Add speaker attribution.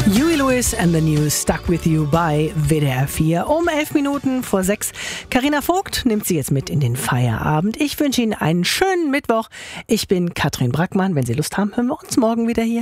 Speaker 1: Huey Lewis and the News, Stuck With You bei WDR 4. Um 11 Minuten vor 6. Carina Vogt nimmt Sie jetzt mit in den Feierabend. Ich wünsche Ihnen einen schönen Mittwoch. Ich bin Katrin Brackmann. Wenn Sie Lust haben, hören wir uns morgen wieder hier.